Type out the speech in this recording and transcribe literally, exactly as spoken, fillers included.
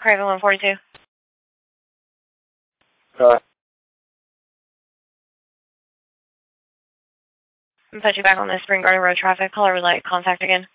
Craven one forty-two. Uh, I'm put you back on the Spring Garden Road traffic. Caller would like contact again.